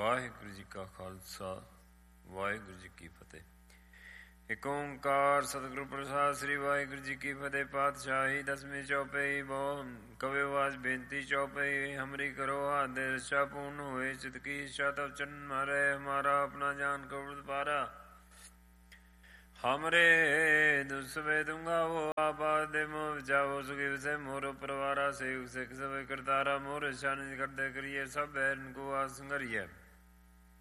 ਵਾਹਿਗੁਰੂ ਜੀ ਕਾ ਖਾਲਸਾ ਵਾਹਿਗੁਰੂ ਜੀ ਕੀ ਫਤਿਹ। ਏਕ ਓਂਕਾਰ ਸਤਿਗੁਰੂ ਪ੍ਰਸਾਦਿ ਸ੍ਰੀ ਵਾਹਿਗੁਰੂ ਜੀ ਕੀ ਫਤਿਹ। ਪਾਤਸ਼ਾਹੀ ਦਸਵੀਂ ਚੌਪਈ ਬਹੁ ਕਵੇ ਵਾਜ ਬੇਨਤੀ ਚੌਪਈ। ਹਮਰੀ ਕਰੋ हाथ रक्षा पूर्ण हुए चित की इच्छा तब चरण मारे। हमारा अपना जान कबूत पारा हमरे दुस्वे दूंगा वो आबाद दे मोह बचावो सुखी से मोर परवारा से सिख सब करतारा मोर शान करते करिए सब बैरन को आसंगरिए।